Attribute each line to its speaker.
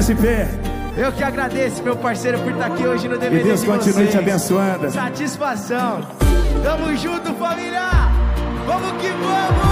Speaker 1: SP.
Speaker 2: Eu que agradeço, meu parceiro, por estar aqui hoje no DVD.
Speaker 1: E Deus
Speaker 2: de
Speaker 1: continue
Speaker 2: vocês.
Speaker 1: te abençoando.
Speaker 2: Satisfação. Tamo junto, família. Vamos que vamos.